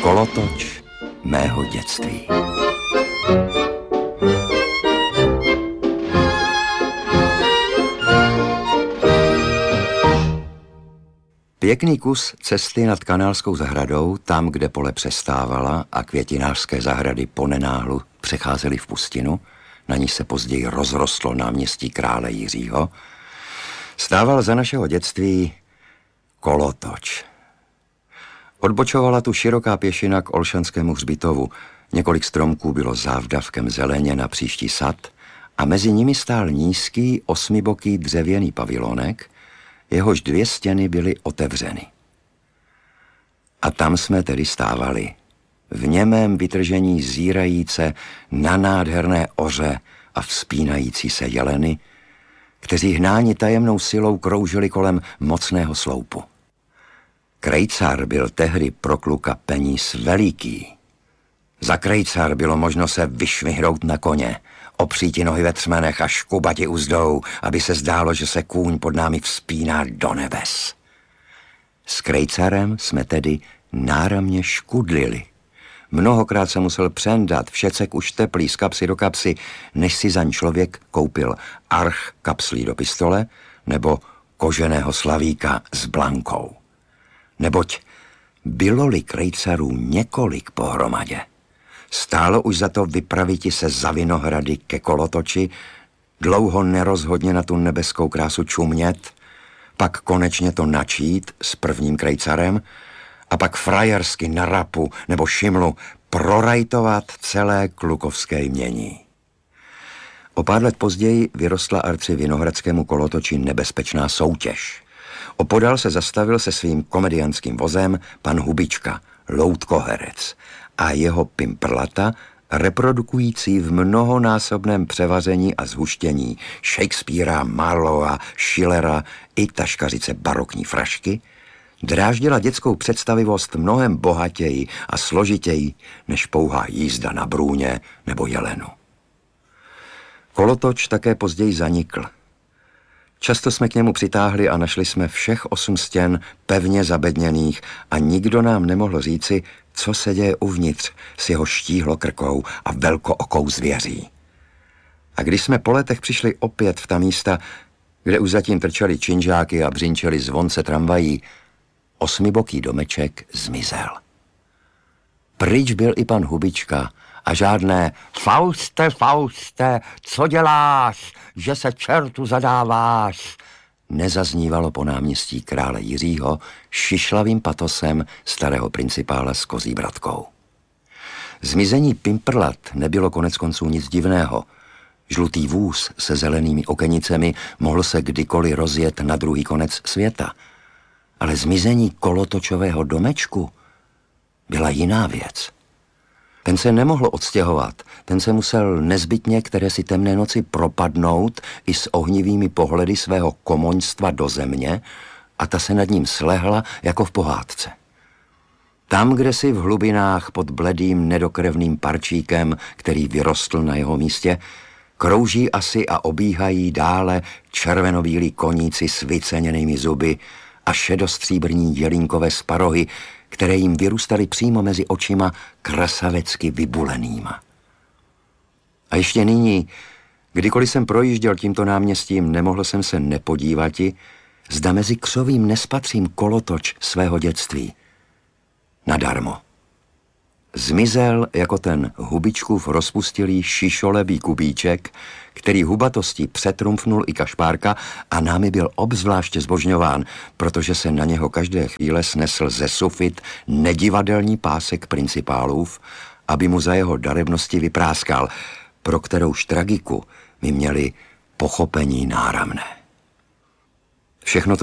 Kolotoč mého dětství. Pěkný kus cesty nad Kanálskou zahradou, tam, kde pole přestávala a květinářské zahrady ponenáhlu přecházely v pustinu, na níž se později rozrostlo náměstí krále Jiřího, stával za našeho dětství kolotoč. Odbočovala tu široká pěšina k Olšanskému hřbitovu, několik stromků bylo závdavkem zeleně na příští sad a mezi nimi stál nízký osmiboký dřevěný pavilonek, jehož dvě stěny byly otevřeny. A tam jsme tedy stávali, v němém vytržení zírajíce na nádherné oře a vzpínající se jeleny, kteří hnáni tajemnou silou kroužili kolem mocného sloupu. Krejcar byl tehdy pro kluka peníz veliký. Za krejcar bylo možno se vyšvihnout na koně, opříti nohy ve třmenech a škubati uzdou, aby se zdálo, že se kůň pod námi vzpíná do nebes. S krejcarem jsme tedy náramně škudlili. Mnohokrát se musel přendat všecek už teplý z kapsy do kapsy, než si zaň člověk koupil arch kapslí do pistole nebo koženého slavíka s blankou. Neboť bylo-li krejcarů několik pohromadě, stálo už za to vypraviti se za Vinohrady ke Kolotoči, dlouho nerozhodně na tu nebeskou krásu čumět, pak konečně to načít s prvním krejcarem a pak frajersky na Rapu nebo Šimlu prorajtovat celé klukovské jmění. O pár let později vyrostla arci Vinohradskému Kolotoči nebezpečná soutěž. Opodál se zastavil se svým komediantským vozem pan Hubička, loutkoherec, a jeho pimprlata, reprodukující v mnohonásobném převaření a zhuštění Shakespearea, Marlowa, Schillera i taškařice barokní frašky, dráždila dětskou představivost mnohem bohatěji a složitěji než pouhá jízda na brůně nebo jelenu. Kolotoč také později zanikl. Často jsme k němu přitáhli a našli jsme všech 8 stěn pevně zabedněných a nikdo nám nemohl říci, co se děje uvnitř s jeho štíhlokrkou a velkookou zvěří. A když jsme po letech přišli opět v ta místa, kde už zatím trčeli činžáky a břinčeli zvonce tramvají, osmiboký domeček zmizel. Pryč byl i pan Hubička a žádné Fauste, Fauste, co děláš, že se čertu zadáváš, nezaznívalo po náměstí krále Jiřího šišlavým patosem starého principála s kozí bratkou. Zmizení pimprlat nebylo koneckonců nic divného. Žlutý vůz se zelenými okenicemi mohl se kdykoliv rozjet na druhý konec světa. Ale zmizení kolotočového domečku byla jiná věc. Ten se nemohl odstěhovat, ten se musel nezbytně které si temné noci propadnout i s ohnivými pohledy svého komoňstva do země a ta se nad ním slehla jako v pohádce. Tam, kde si v hlubinách pod bledým nedokrevným parčíkem, který vyrostl na jeho místě, krouží asi a obíhají dále červenobílí koníci s vyceněnými zuby a šedostříbrní jelínkové sparohy, které jim vyrůstaly přímo mezi očima krasavecky vybulenýma. A ještě nyní, kdykoliv jsem projížděl tímto náměstím, nemohl jsem se nepodívati, zda mezi křovím nespatřím kolotoč svého dětství. Nadarmo. Zmizel jako ten Hubičkův rozpustilý šišolebý kubíček, který hubatostí přetrumfnul i Kašpárka a námi byl obzvláště zbožňován, protože se na něho každé chvíle snesl ze sufit nedivadelní pásek principálův, aby mu za jeho darebnosti vypráskal, pro kterouž tragiku my měli pochopení náramné. Všechno to